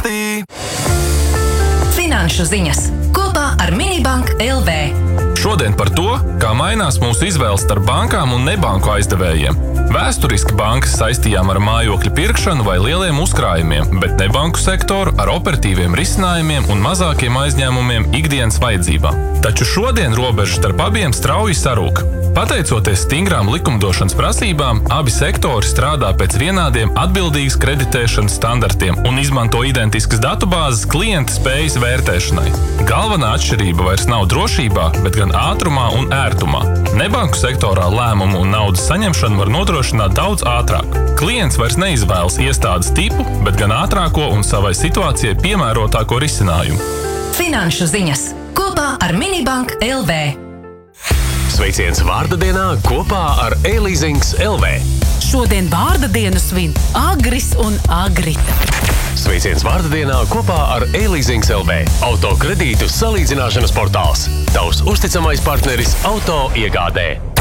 valstī. Finanšu ziņas kopā ar Minibank LV. Šodien par to, kā mainās mūsu izvēles starp bankām un nebanku aizdevējiem. Vēsturiski bankas saistījām ar mājokļu pirkšanu vai lieliem uzkrājumiem, bet nebanku sektoru ar operatīviem risinājumiem un mazākiem aizņēmumiem ikdienas vajadzībām. Taču šodien robeža starp abiem strauji sarūk. Pateicoties stingrām likumdošanas prasībām, abi sektori strādā pēc vienādiem atbildīgas kreditēšanas standartiem un izmanto identiskas datubāzes klienta spējas vērtēšanai. Galvenā atšķirība vairs nav drošībā, bet gan ātrumā un ērtumā. Nebanku sektorā lēmumu un naudas saņemšanu var nodrošināt daudz ātrāk. Klients vairs neizvēlas iestādes tipu, bet gan ātrāko un savai situācijai piemērotāko risinājumu. Finanšu ziņas kopā ar Minibank LV. Sveiciens vārda dienā kopā ar E-Leasings LV. Šodien vārda dienu svin Agris un Agrita. Sveiciens vārda dienā kopā ar E-Leasings LV. Auto kredītu salīdzināšanas portāls. Tavs uzticamais partneris auto iegādē.